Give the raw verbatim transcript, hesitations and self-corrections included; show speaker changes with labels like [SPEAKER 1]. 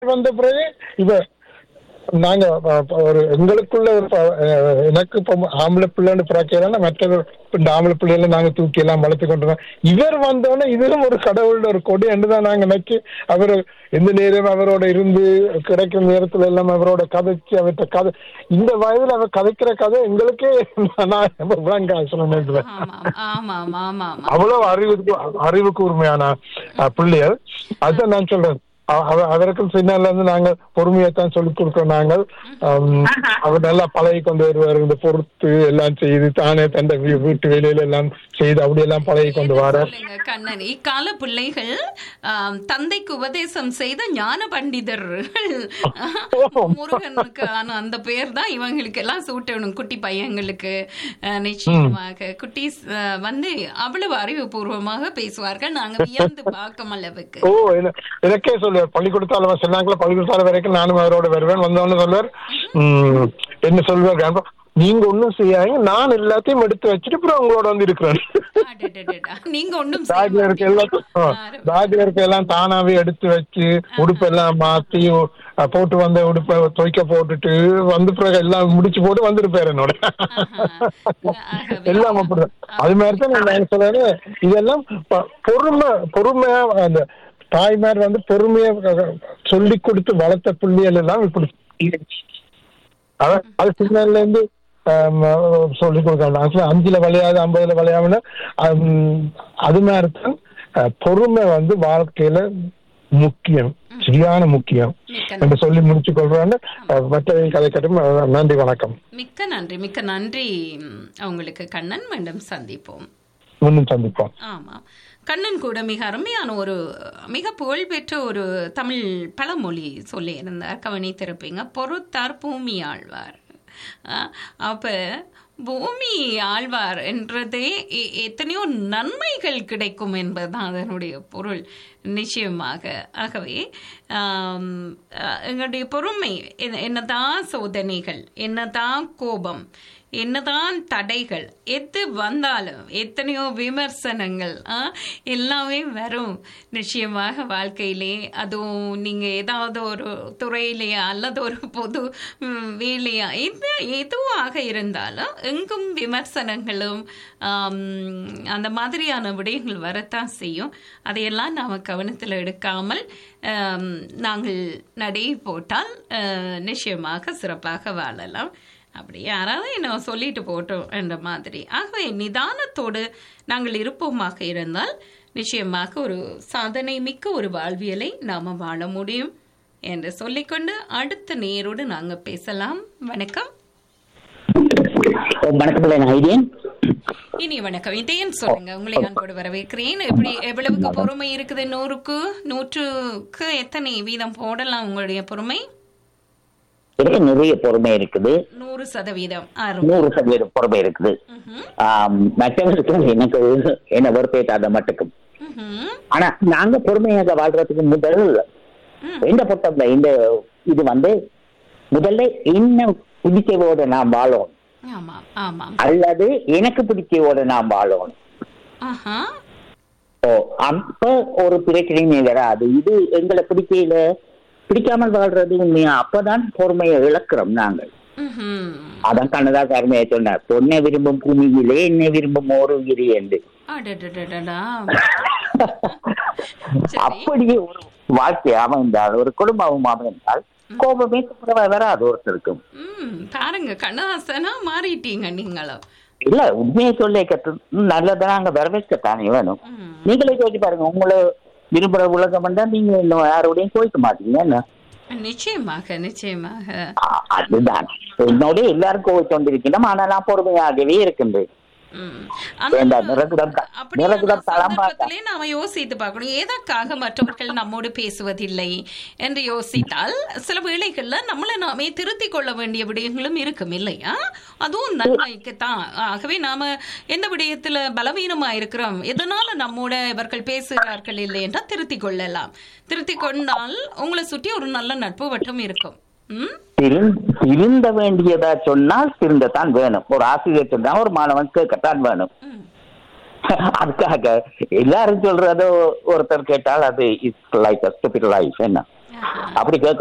[SPEAKER 1] வந்த பிறகு இப்ப நாங்க ஒரு எங்களுக்குள்ள ஒரு எனக்கு இப்ப ஆம்பளை பிள்ளைன்னு பிறக்கலாம் மற்ற இந்த ஆம்பளை பிள்ளைல நாங்க தூக்கி எல்லாம் வளர்த்து கொண்டுறோம். இவர் வந்தோடனே இதுவும் ஒரு கடவுளோட ஒரு கொடி என்றுதான் நாங்க நினைச்சு அவரு எந்த நேரம் அவரோட இருந்து கிடைக்கிற நேரத்துல எல்லாம் அவரோட கதைச்சு அவர்கிட்ட கதை இந்த வயதுல அவர் கதைக்கிற கதை எங்களுக்கே அவ்வளவு அறிவுக்கு அறிவு கூர்மையான பிள்ளைகள். அதுதான் நான் சொல்றேன். அவருக்கும் சின்னல இருந்து நாங்கள் பொறுமையைத்தான் சொல்லிக் கொடுக்கிறோம். நாங்கள் அவர் நல்லா பழகி கொண்டு வருவார். இந்த பொறுத்து எல்லாம் செய்து தானே தந்த வீட்டு வேலையில எல்லாம் செய்து அப்படி எல்லாம் பழகி கொண்டு வரார்.
[SPEAKER 2] கண்ணன் இக்கால பிள்ளைகள் தந்தைக்கு உபதேசம் செய்த ஞான பண்டிதர்கள். முருகனுக்கு ஆனா அந்த பேர் தான் இவங்களுக்கு எல்லாம் சூட்டணும். குட்டி பையங்களுக்கு நிச்சயமாக குட்டி வந்து அவ்வளவு அறிவுபூர்வமாக பேசுவார்கள். நாங்க வியந்து பார்க்கும் அளவுக்கு.
[SPEAKER 1] ஓ எனக்கே சொல்லுவார். பள்ளிக்கூடத்தால சொன்னாங்களா பள்ளிக்கூடத்தால வரைக்கும் நானும் அவரோட வருவேன். வந்தவொன்னு சொல்வார் உம் என்ன சொல்வார், நீங்க ஒண்ணும் செய்யாங்க நான் எல்லாத்தையும் எடுத்து வச்சுட்டு அப்புறம் உங்களோட வந்து இருக்கிறேன்.
[SPEAKER 2] நீங்க ஒண்ணும்
[SPEAKER 1] பேக்ல இருக்க எல்லாத்தையும் பேக்ல இருக்க எல்லாம் தானாவே எடுத்து வச்சு உடுப்பெல்லாம் மாத்தி போட்டு வந்த உடுப்பை துவைக்க போட்டுட்டு வந்து பிறகு எல்லாம் முடிச்சு போட்டு வந்துருப்பாரு என்னோட. எல்லாம் அப்படிதான். அது மாதிரிதான் நான் சொல்றேன். இதெல்லாம் பொறுமை பொறுமையா அந்த தாய்மார் வந்து பொறுமையா சொல்லி கொடுத்து வளர்த்த பிள்ளைகள் எல்லாம் இப்படி அது சின்னல இருந்து சொல்லிக் கொடுக்க அஞ்சுல விளையாது ஐம்பதுல விளையாமல அது மாதிரிதான் பொறுமை வந்து வாழ்க்கையில முக்கியம், சரியான முக்கியம் என்று சொல்லி முடிச்சு கொள்றான்னு மற்ற கதை கட்டும். நன்றி, வணக்கம்.
[SPEAKER 2] மிக்க நன்றி, மிக்க நன்றி அவங்களுக்கு கண்ணன். மீண்டும் சந்திப்போம்
[SPEAKER 1] மீண்டும் சந்திப்போம்.
[SPEAKER 2] ஆமா, கண்ணன் கூட மிக அருமையான ஒரு மிக புகழ்பெற்ற ஒரு தமிழ் பழமொழி சொல்லி இருந்தார். கவனித்திருப்பீங்க, பொறுத்தார் பூமி ஆழ்வார். அப்ப பூமி ஆழ்வார் என்றதே எத்தனையோ நன்மைகள் கிடைக்கும் என்பதுதான் அதனுடைய பொருள் நிச்சயமாக. ஆகவே எங்களுடைய பொறுமை என்னதான் சோதனைகள், என்னதான் கோபம், என்னதான் தடைகள் எது வந்தாலும் எத்தனையோ விமர்சனங்கள் எல்லாமே வரும் நிச்சயமாக வாழ்க்கையிலே. அதுவும் நீங்க ஏதாவது ஒரு துறையிலேயா அல்லது ஒரு பொது வேலையா எது எதுவாக இருந்தாலும் எங்கும் விமர்சனங்களும் அந்த மாதிரியான விடயங்கள் வரத்தான் செய்யும். அதையெல்லாம் நாம் கவனத்தில் எடுக்காமல் நாங்கள் நடை போட்டால் நிச்சயமாக சிறப்பாக வாழலாம். அப்படி யாராவது என்ன சொல்லிட்டு போட்டோம் என்ற மாதிரி. ஆகவே நிதானத்தோடு நாங்கள் இருப்போமாக இருந்தால் நிச்சயமாக ஒரு சாதனை மிக்க ஒரு வாழ்வியலை நாம வாழ முடியும் என்று சொல்லிக்கொண்டு அடுத்த நேரோடு நாங்க பேசலாம். வணக்கம்.
[SPEAKER 3] வணக்கம்.
[SPEAKER 2] இனி வணக்கம். இதையும் சொல்லுங்க, உங்களை நான் கூட வரவேற்கிறேன். எப்படி எவ்வளவுக்கு பொறுமை இருக்குது? நூறுக்கு நூற்றுக்கு எத்தனை வீதம் போடலாம் உங்களுடைய பொறுமை?
[SPEAKER 3] எனக்கு நிறைய பொறுமை இருக்குது.
[SPEAKER 2] நூறு சதவீதம்
[SPEAKER 3] நூறு சதவீதம் பொறுமை இருக்குது. மற்றவர்களுக்கு எனக்கு என்ன வெறுப்பேற்றாத மட்டுக்கும். ஆனா நாங்க பொறுமையாக வாழ்றதுக்கு முதல் இந்த பொறுத்த இந்த இது வந்து முதல்ல என்ன பிடிச்சவோட நாம் வாழணும் அல்லது எனக்கு பிடிச்சவோட நாம் வாழணும். அப்ப ஒரு பிரச்சனையும் வராது. இது எங்களை பிடிக்கல பிடிக்காமல் வாழ்றது உண்மையா? அப்பதான் பொறுமையை இழக்கிறோம் நாங்கள். அதான் கண்ணதாசன் அருமையா சொன்னார், பொண்ணை விரும்பும் பூமியிலே என்னை விரும்பும் ஒரு உயிரி என்று. அப்படியே ஒரு வாழ்க்கை அமைந்தால், ஒரு குடும்பம் அமைந்தால் கோபமே வராது ஒருத்தருக்கும்.
[SPEAKER 2] பாருங்க, கண்ணதாசனா மாறிட்டீங்க நீங்களும்.
[SPEAKER 3] இல்ல, உண்மையை சொல்ல கற்று நல்லதான் அங்க வரவேற்கத்தானே வேணும். நீங்களே யோசிச்சு பாருங்க, உங்களை விரும்புற உலகம் வந்தா நீங்க இன்னும் யாரோடையும் போய்க்க மாட்டீங்க. என்ன
[SPEAKER 2] நிச்சயமாக நிச்சயமாக
[SPEAKER 3] அதுதான் என்னோட எல்லாரும் கோவிச்சு கொண்டிருக்கணும். ஆனா நான் பொறுமையாகவே இருக்கின்றேன்.
[SPEAKER 2] நாம யோசித்து பார்க்கணும், எதற்காக மற்றவர்கள் நம்மோடு பேசுவதில்லை என்று யோசித்தால் சில வேளைகள்ல நம்மளை நாமே திருத்திக் கொள்ள வேண்டிய விடயங்களும் இருக்கும் இல்லையா? அதுவும் நன்மைக்குத்தான். ஆகவே நாம எந்த விடயத்துல பலவீனமா இருக்கிறோம், எதனால நம்மோட இவர்கள் பேசுகிறார்கள் இல்லை என்றால் திருத்திக் கொள்ளலாம். திருத்திக் கொண்டால் உங்களை சுற்றி ஒரு நல்ல நட்பு வட்டம் இருக்கும்.
[SPEAKER 3] திருந்த வேண்டியதா சொன்னால் திருந்தத்தான் வேணும். ஒரு ஆசிரியர் சொன்னா ஒரு மாணவன் கேட்கத்தான் வேணும். அதுக்காக எல்லாரும் சொல்றதோ ஒருத்தர் கேட்டால் அது it's like a stupid life. என்ன அப்படி கேட்க